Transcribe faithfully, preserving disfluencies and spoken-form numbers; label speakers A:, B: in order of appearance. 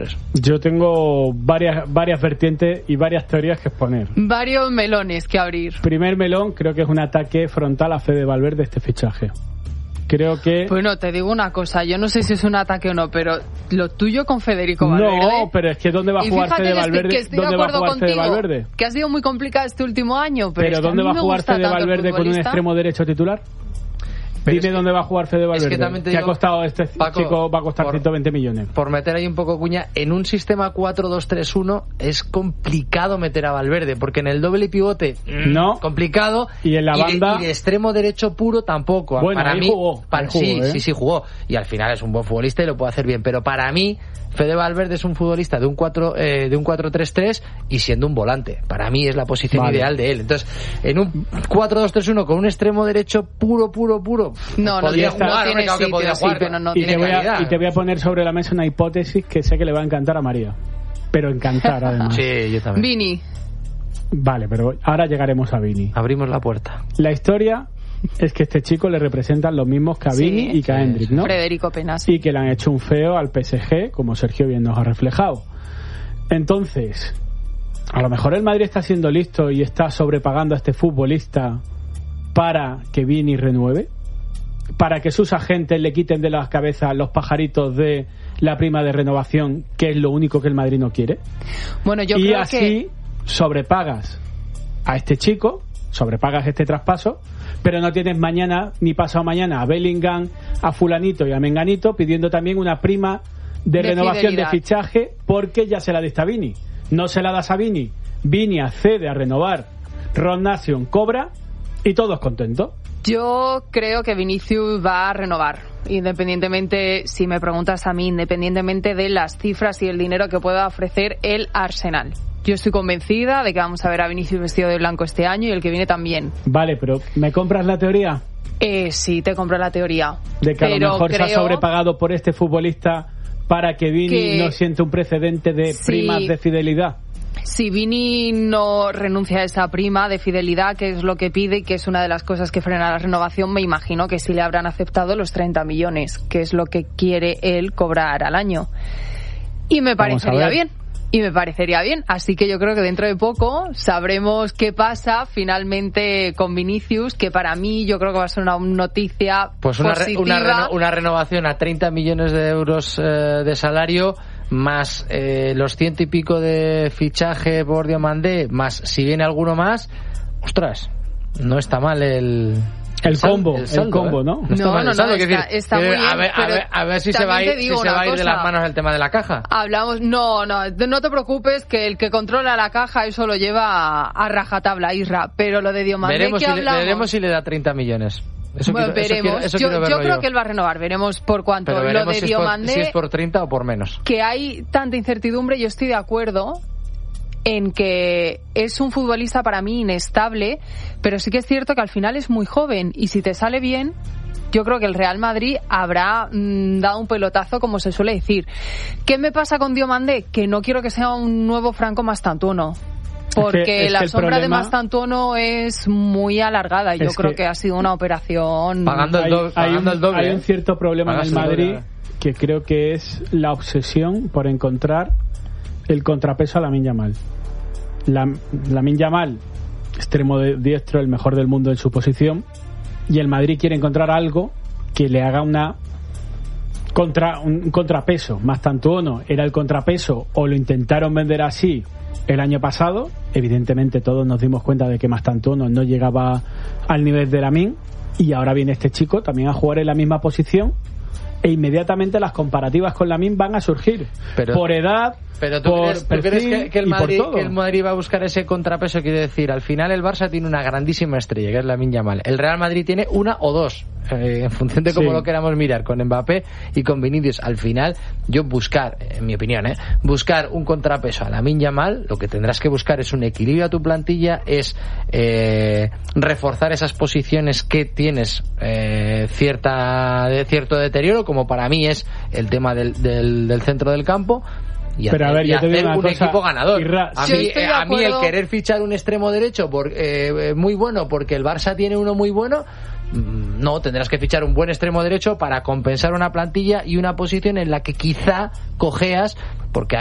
A: Yo tengo varias varias vertientes y varias teorías que exponer.
B: Varios melones que abrir.
A: Primer melón, creo que es un ataque frontal a Fede Valverde este fichaje. Creo que...
B: Bueno, te digo una cosa, yo no sé si es un ataque o no, pero lo tuyo con Federico Valverde...
A: No, pero es que ¿dónde va a jugar Fede Valverde?
B: Que estoy
A: ¿Dónde
B: de
A: va a
B: acuerdo
A: jugar Fede
B: contigo,
A: Valverde?
B: que ha sido muy complicado este último año, pero,
A: ¿Pero
B: es que
A: dónde
B: a
A: va
B: mí
A: a
B: me
A: jugar
B: gusta
A: Fede
B: tanto el
A: Valverde con un
B: futbolista.
A: extremo derecho titular?
C: Pero
A: Dime
C: es que,
A: dónde va a jugar Fede Valverde.
C: Es que también te
A: ¿Qué
C: digo,
A: ha costado este
C: Paco,
A: chico? Va a costar
C: por,
A: ciento veinte millones.
C: Por meter ahí un poco cuña, en un sistema cuatro dos tres uno es complicado meter a Valverde, porque en el doble pivote,
A: no,
C: complicado.
A: Y en la
C: y
A: banda...
C: De, y de extremo derecho puro tampoco.
A: Bueno,
C: para
A: ahí
C: mí,
A: jugó.
C: Para,
A: ahí jugó
C: sí,
A: ¿eh?
C: sí, sí jugó. Y al final es un buen futbolista y lo puede hacer bien. Pero para mí, Fede Valverde es un futbolista de un cuatro eh, de un cuatro tres tres y siendo un volante. Para mí es la posición vale. ideal de él. Entonces, en un cuatro dos tres uno con un extremo derecho puro, puro, puro,
B: no,
C: podría
B: no,
C: jugar,
B: no tiene
C: claro que
B: sitio,
C: podría
B: sí,
C: jugar,
B: pero no
A: y,
B: tiene
A: te voy
B: calidad.
A: a, y te voy a poner sobre la mesa una hipótesis que sé que le va a encantar a María. Pero encantar, además.
C: Sí, yo también.
B: Vini.
A: Vale, pero ahora llegaremos a Vini.
C: Abrimos la puerta.
A: La historia es que este chico le representan los mismos que a Vini sí, y que a Hendrik, ¿no?
B: Federico Penas.
A: Y que le han hecho un feo al P S G, como Sergio bien nos ha reflejado. Entonces, a lo mejor el Madrid está siendo listo y está sobrepagando a este futbolista para que Vini renueve, para que sus agentes le quiten de las cabezas los pajaritos de la prima de renovación, que es lo único que el Madrid no quiere.
B: Bueno, yo
A: y
B: creo
A: así
B: que...
A: sobrepagas a este chico, sobrepagas este traspaso, pero no tienes mañana ni pasado mañana a Bellingham, a fulanito y a menganito pidiendo también una prima de, de renovación fidelidad. De fichaje, porque ya se la diste a Vini. No se la das a Vini, Vini accede a renovar, Road Nation cobra y todos contentos.
B: Yo creo que Vinicius va a renovar, independientemente, si me preguntas a mí, independientemente de las cifras y el dinero que pueda ofrecer el Arsenal. Yo estoy convencida de que vamos a ver a Vinicius vestido de blanco este año y el que viene también.
A: Vale, pero ¿me compras la teoría?
B: Eh, sí, te compro la teoría.
A: De que
B: pero
A: a lo mejor
B: creo...
A: se ha sobrepagado por este futbolista para que Vini que... no siente un precedente de
B: sí.
A: primas de fidelidad.
B: Si Vini no renuncia a esa prima de fidelidad, que es lo que pide y que es una de las cosas que frena la renovación, me imagino que sí le habrán aceptado los treinta millones, que es lo que quiere él cobrar al año. Y me parecería bien. Y me parecería bien. Así que yo creo que dentro de poco sabremos qué pasa finalmente con Vinicius, que para mí yo creo que va a ser una noticia
C: pues una
B: positiva.
C: Re, una, reno, una renovación a treinta millones de euros eh, de salario, más eh, los ciento y pico de fichaje por Diomandé, más si viene alguno más, ostras, no está mal el...
A: El combo, el,
C: saldo,
A: el combo,
C: ¿eh?
A: ¿no?
B: No, no, no, no, está, está muy bien.
C: A ver, a ver, a ver si se va a ir, si se va a ir de las manos el tema de la caja.
B: Hablamos, no, no, no te preocupes, que el que controla la caja eso lo lleva a, a rajatabla, Isra, pero lo de Diomandé
C: veremos
B: que
C: si
B: hablamos...
C: Le, veremos si le da treinta millones. Eso
B: bueno,
C: quiero,
B: veremos.
C: Eso quiero, eso
B: yo
C: quiero
B: yo creo
C: yo.
B: que él va a renovar, veremos por cuánto.
C: Pero
B: lo de
C: si
B: Diomandé...
C: Es por, si es por treinta o por menos.
B: Que hay tanta incertidumbre, yo estoy de acuerdo en que es un futbolista para mí inestable, pero sí que es cierto que al final es muy joven y si te sale bien, yo creo que el Real Madrid habrá mmm, dado un pelotazo, como se suele decir. ¿Qué me pasa con Diomandé? Que no quiero que sea un nuevo Franco Mastantuono, porque es que, es la sombra problema... de Mastantuono es muy alargada. Yo creo que... que ha sido una operación
C: pagando el doble.
A: Hay, hay, un,
C: el doble,
A: hay
C: ¿eh?
A: un cierto problema en el Madrid doble, que creo que es la obsesión por encontrar el contrapeso a Lamine Yamal. La, Lamine Yamal, extremo de diestro, el mejor del mundo en su posición, y el Madrid quiere encontrar algo que le haga una contra, un contrapeso. Mastantuono era el contrapeso, o lo intentaron vender así el año pasado. Evidentemente todos nos dimos cuenta de que Mastantuono no llegaba al nivel de Lamine, y ahora viene este chico también a jugar en la misma posición, e inmediatamente las comparativas con Lamine van a surgir. Pero, por edad,
C: pero ¿tú
A: por
C: crees,
A: perfil,
C: ¿tú crees que, que, el Madrid,
A: que
C: el Madrid va a buscar ese contrapeso? Quiere decir, al final el Barça tiene una grandísima estrella, que es Lamine Yamal. El Real Madrid tiene una o dos, eh, en función de cómo sí. lo queramos mirar, con Mbappé y con Vinicius. Al final, yo buscar, en mi opinión, eh, buscar un contrapeso a Lamine Yamal, lo que tendrás que buscar es un equilibrio a tu plantilla, es eh, reforzar esas posiciones que tienes eh, cierta de cierto deterioro, como para mí es el tema del, del, del centro del campo. Y
A: pero
C: hacer,
A: a ver, yo
C: y
A: te
C: hacer
A: digo una
C: un
A: cosa,
C: equipo ganador.
A: Irra,
C: a
B: sí,
C: mí, eh, a mí el querer fichar un extremo derecho por, eh, muy bueno porque el Barça tiene uno muy bueno, No, tendrás que fichar un buen extremo derecho para compensar una plantilla y una posición en la que quizá cojeas, porque